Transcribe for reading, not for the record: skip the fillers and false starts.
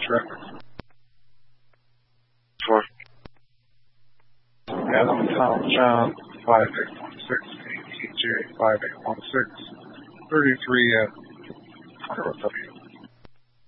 traffic. For Adam Tom John 5816 ATJ 5816 33 at